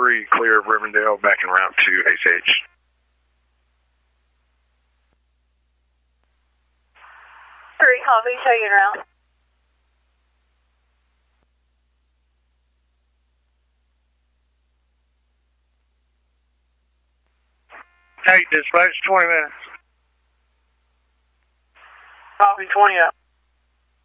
3, clear of Rivendell, back en route to ACH. Copy, show you around. Hey, dispatch, 20 minutes. Copy, 20 up.